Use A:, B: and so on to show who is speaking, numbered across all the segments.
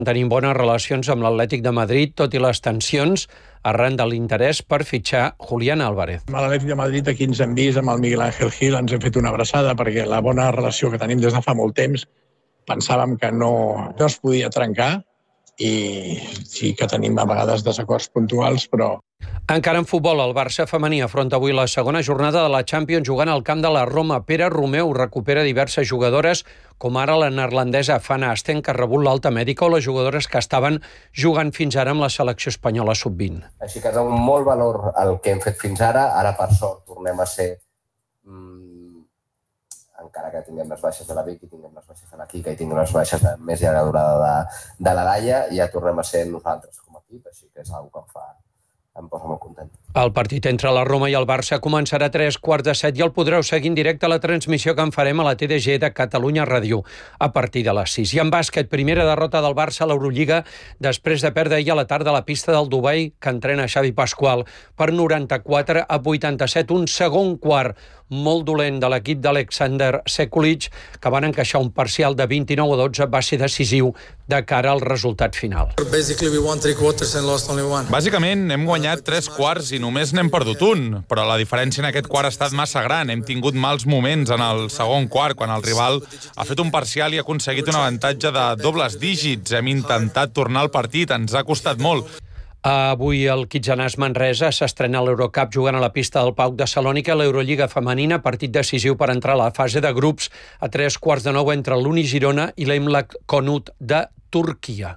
A: Tenim bones relacions amb l'Atlètic de Madrid, tot i les tensions arran de l'interès per fitxar Julián Álvarez.
B: A l'Atlètic de Madrid aquí ens hem vist amb el Miguel Ángel Gil, ens hem fet una abraçada perquè la bona relació que tenim des de fa molt temps pensàvem que no es podia trencar i sí que tenim a vegades desacords puntuals, però...
A: Encara en futbol, el Barça femení afronta avui la segona jornada de la Champions jugant al camp de la Roma. Pere Romeu recupera diverses jugadores, com ara la neerlandesa Fana Asten, que ha rebut l'alta mèdica, o les jugadores que estaven jugant fins ara amb la selecció espanyola sub-20.
C: Així que és un molt valor el que hem fet fins ara. Ara, per sort, tornem a ser... encara que tinguem les baixes de la Vicky, tinguem les baixes de la Kika i tinguem les baixes de més llarga durada de la Laia, ja tornem a ser nosaltres com a equip, així que és una cosa que em posa molt content.
A: El partit entre la Roma i el Barça començarà a 3:45 i el podreu seguir en directe a la transmissió que en farem a la TDG de Catalunya Ràdio a partir de les 6. I en bàsquet, primera derrota del Barça a l'Eurolliga després de perdre ahir a la tarda a la pista del Dubai, que entrena Xavi Pascual, per 94-87, un segon quart molt dolent de l'equip d'Alexander Sekulic, que van encaixar un parcial de 29-12, va ser decisiu de cara al resultat final.
D: Bàsicament hem guanyat 3 quarts i només n'hem perdut un, però la diferència en aquest quart ha estat massa gran. Hem tingut mals moments en el segon quart, quan el rival ha fet un parcial i ha aconseguit un avantatge de dobles dígits. Hem intentat tornar al partit, ens ha costat molt.
A: Avui el Kitsanàs Manresa s'estrena a l'Eurocup jugant a la pista del PAOK de Salònica, l'Eurolliga femenina, partit decisiu per entrar a la fase de grups a 8:45 entre l'Uni Girona i l'Emlak Konut de Turquia.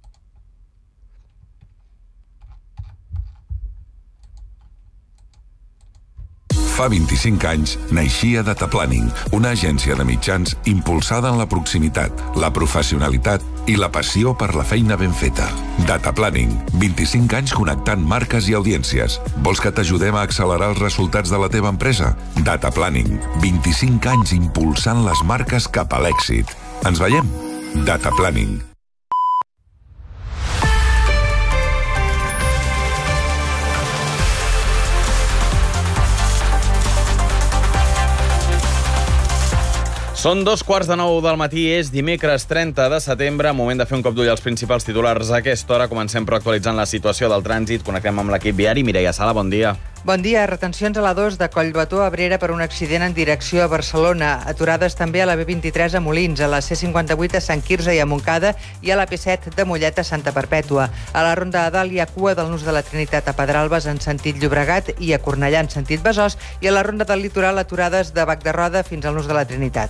E: Fa 25 anys naixia Data Planning, una agència de mitjans impulsada en la proximitat, la professionalitat i la passió per la feina ben feta. Data Planning, 25 anys connectant marques i audiències. Vols que t'ajudem a accelerar els resultats de la teva empresa? Data Planning, 25 anys impulsant les marques cap a l'èxit. Ens veiem? Data Planning.
F: Són 2:15 del matí, és dimecres 30 de setembre, moment de fer un cop d'ull als principals titulars. A aquesta hora comencem però actualitzant la situació del trànsit. Connectem amb l'equip viari. Mireia Sala, bon dia.
G: Bon dia. Retencions a la 2 de Collbató a Abrera per un accident en direcció a Barcelona. Aturades també a la B23 a Molins, a la C58 a Sant Quirze i a Montcada i a la P7 de Mollet a Santa Perpètua. A la Ronda de Dalt hi ha cua del Nus de la Trinitat a Pedralbes en sentit Llobregat i a Cornellà en sentit Besòs, i a la Ronda del Litoral aturades de Bac de Roda fins al Nus de la Trinitat.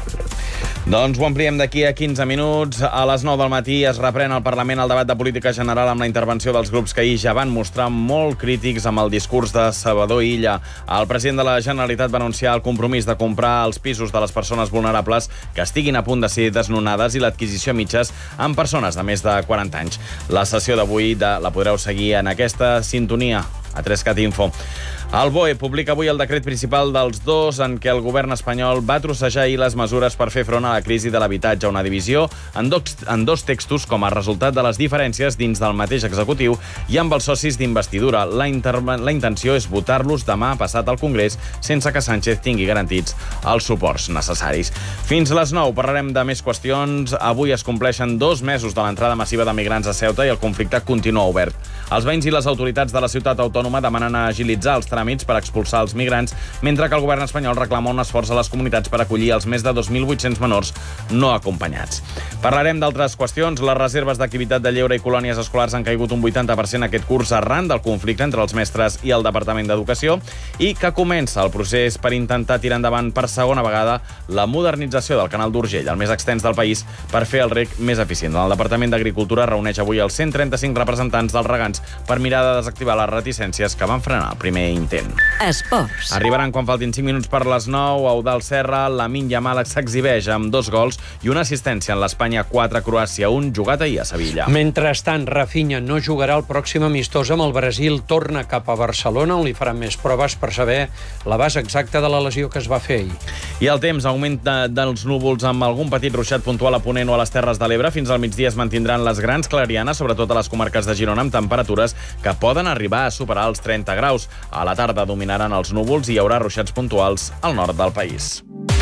F: Doncs ho ampliem d'aquí a 15 minuts. A les 9 del matí es reprèn al Parlament el debat de política general amb la intervenció dels grups que ahir ja van mostrar molt crítics amb el discurs de Salvador Illa. El president de la Generalitat va anunciar el compromís de comprar els pisos de les persones vulnerables que estiguin a punt de ser desnonades i l'adquisició a mitges amb persones de més de 40 anys. La sessió d'avui la podreu seguir en aquesta sintonia a 3cat Info. El BOE publica avui el decret principal dels dos en què el govern espanyol va trossejar ahir les mesures per fer front a la crisi de l'habitatge, una divisió en dos textos com a resultat de les diferències dins del mateix executiu i amb els socis d'investidura. La intenció és votar-los demà passat al Congrés sense que Sánchez tingui garantits els suports necessaris. Fins a les 9 parlarem de més qüestions. Avui es compleixen 2 mesos de l'entrada massiva de migrants a Ceuta i el conflicte continua obert. Els veïns i les autoritats de la ciutat autònoma demanen agilitzar els tràmits per expulsar els migrants, mentre que el govern espanyol reclama un esforç a les comunitats per acollir els més de 2.800 menors no acompanyats. Parlarem d'altres qüestions. Les reserves d'activitat de lleure i colònies escolars han caigut un 80% aquest curs arran del conflicte entre els mestres i el Departament d'Educació i que comença el procés per intentar tirar endavant per segona vegada la modernització del canal d'Urgell, el més extens del país, per fer el reg més eficient. El Departament d'Agricultura reuneix avui els 135 representants dels regants per mirar de desactivar les reticències que van frenar el primer intent.
H: Esports.
F: Arribaran quan faltin 5 minuts per les 9. Eudald Serra, Lamine Yamal s'exhibeix amb 2 gols i una assistència en l'Espanya 4, Croàcia 1, jugat ahir a Sevilla.
A: Mentrestant, Rafinha no jugarà el pròxim amistós amb el Brasil, torna cap a Barcelona, on li faran més proves per saber l'abast exacte de la lesió que es va fer ahir.
F: I el temps, augment dels núvols amb algun petit ruixat puntual a Ponent o a les Terres de l'Ebre. Fins al migdia es mantindran les grans clarianes, sobretot a les comarques de Girona, amb temperatures que poden arribar a superar els 30 graus. A la tarda dominaran els núvols i hi haurà ruixats puntuals al nord del país.